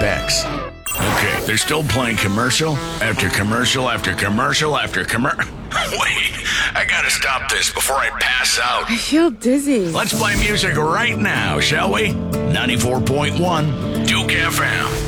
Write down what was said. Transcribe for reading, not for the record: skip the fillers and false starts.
FX. Okay, they're still playing commercial after commercial after commercial after commercial. Wait, I gotta stop this before I pass out. I feel dizzy. Let's play music right now, shall we? 94.1 Duke FM.